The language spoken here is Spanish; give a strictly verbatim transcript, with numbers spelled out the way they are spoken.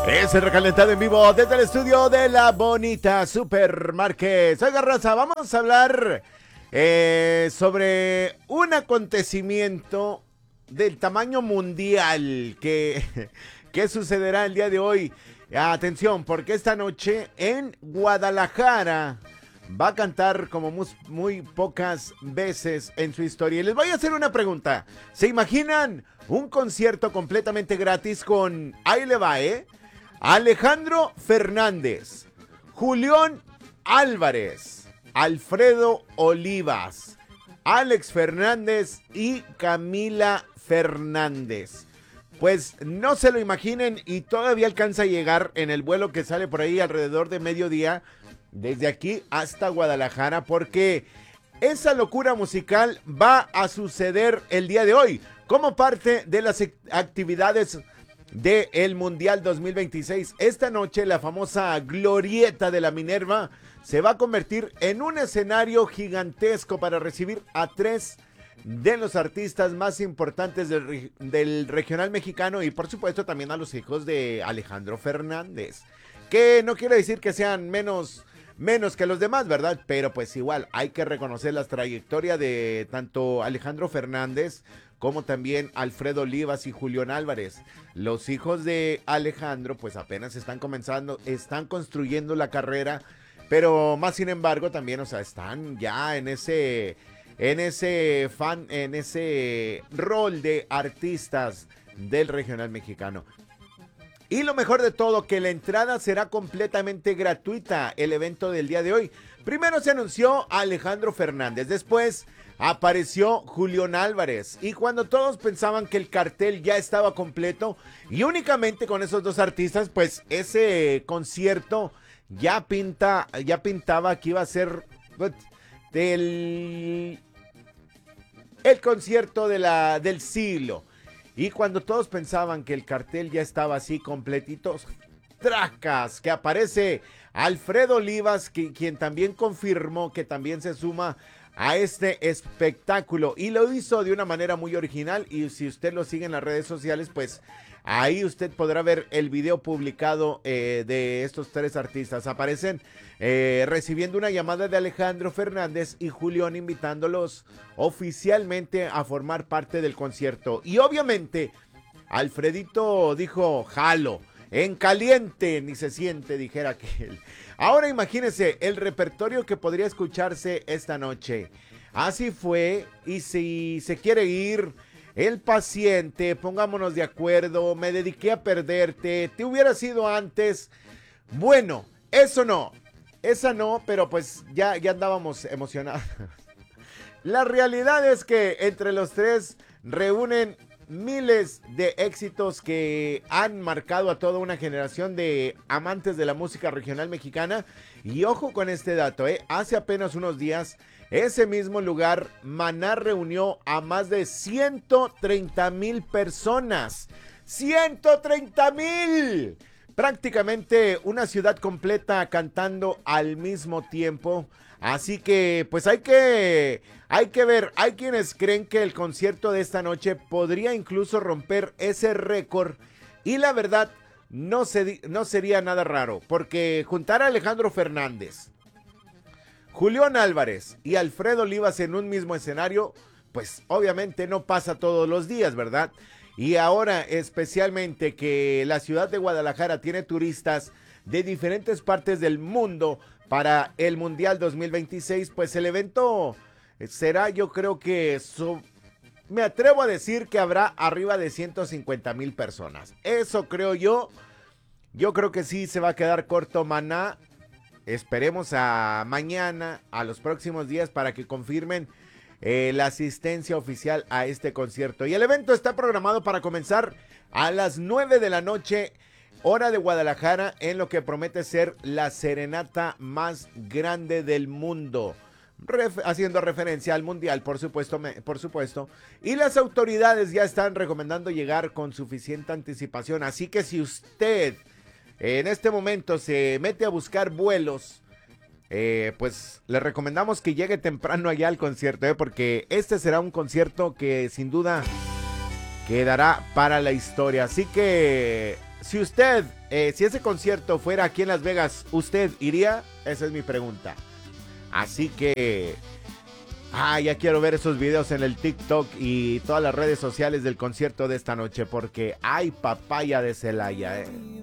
Es el recalentado en vivo desde el estudio de la bonita Supermarket. Oiga, raza, vamos a hablar eh, sobre un acontecimiento del tamaño mundial que, que sucederá el día de hoy. Atención, porque esta noche en Guadalajara va a cantar como muy, muy pocas veces en su historia. Y les voy a hacer una pregunta. ¿Se imaginan un concierto completamente gratis con, ahí le va, eh? Alejandro Fernández, Julián Álvarez, Alfredo Olivas, Alex Fernández y Camila Fernández? Pues no se lo imaginen y todavía alcanza a llegar en el vuelo que sale por ahí alrededor de mediodía desde aquí hasta Guadalajara, porque esa locura musical va a suceder el día de hoy como parte de las actividades del Mundial dos mil veintiséis. Esta noche la famosa glorieta de la Minerva se va a convertir en un escenario gigantesco para recibir a tres de los artistas más importantes del, del regional mexicano y por supuesto también a los hijos de Alejandro Fernández, que no quiere decir que sean menos, menos que los demás, ¿verdad? Pero pues igual hay que reconocer la trayectoria de tanto Alejandro Fernández como también Alfredo Olivas y Julián Álvarez. Los hijos de Alejandro pues apenas están comenzando, están construyendo la carrera, pero más sin embargo también, o sea, están ya en ese, en ese fan, en ese rol de artistas del regional mexicano. Y lo mejor de todo, que la entrada será completamente gratuita, el evento del día de hoy. Primero se anunció a Alejandro Fernández, después apareció Julián Álvarez, y cuando todos pensaban que el cartel ya estaba completo y únicamente con esos dos artistas, pues ese concierto ya pinta, ya pintaba que iba a ser pues, del el concierto de la, del siglo. Y cuando todos pensaban que el cartel ya estaba así completito, tracas, que aparece Alfredo Olivas, que, quien también confirmó que también se suma a este espectáculo y lo hizo de una manera muy original. Y si usted lo sigue en las redes sociales, pues ahí usted podrá ver el video publicado eh, de estos tres artistas. Aparecen eh, recibiendo una llamada de Alejandro Fernández y Julián invitándolos oficialmente a formar parte del concierto. Y obviamente Alfredito dijo jalo, en caliente ni se siente, dijera aquel. Ahora imagínense el repertorio que podría escucharse esta noche. Así fue, y si se quiere ir, El Paciente, Pongámonos de Acuerdo, Me Dediqué a Perderte, Te Hubiera Sido Antes. Bueno, eso no, esa no, pero pues ya, ya andábamos emocionados. La realidad es que entre los tres reúnen miles de éxitos que han marcado a toda una generación de amantes de la música regional mexicana. Y ojo con este dato, ¿eh? Hace apenas unos días, ese mismo lugar, Maná reunió a más de ciento treinta mil personas. ¡ciento treinta mil! Prácticamente una ciudad completa cantando al mismo tiempo. Así que pues hay que, hay que ver, hay quienes creen que el concierto de esta noche podría incluso romper ese récord. Y la verdad, no, se, no sería nada raro, porque juntar a Alejandro Fernández, Julián Álvarez y Alfredo Olivas en un mismo escenario, pues obviamente no pasa todos los días, ¿verdad? Y ahora especialmente que la ciudad de Guadalajara tiene turistas de diferentes partes del mundo para el Mundial dos mil veintiséis, pues el evento será, yo creo que, su, me atrevo a decir que habrá arriba de ciento cincuenta mil personas. Eso creo yo. Yo creo que sí se va a quedar corto Maná. Esperemos a mañana, a los próximos días, para que confirmen eh, la asistencia oficial a este concierto. Y el evento está programado para comenzar a las nueve de la noche, hora de Guadalajara, en lo que promete ser la serenata más grande del mundo, Ref, haciendo referencia al mundial, por supuesto, me, por supuesto. Y las autoridades ya están recomendando llegar con suficiente anticipación. Así que si usted en este momento se mete a buscar vuelos, eh, pues le recomendamos que llegue temprano allá al concierto, ¿eh? Porque este será un concierto que sin duda quedará para la historia. Así que si usted, eh, si ese concierto fuera aquí en Las Vegas, ¿usted iría? Esa es mi pregunta. Así que... Ah, ya quiero ver esos videos en el TikTok y todas las redes sociales del concierto de esta noche, porque hay papaya de Celaya, eh.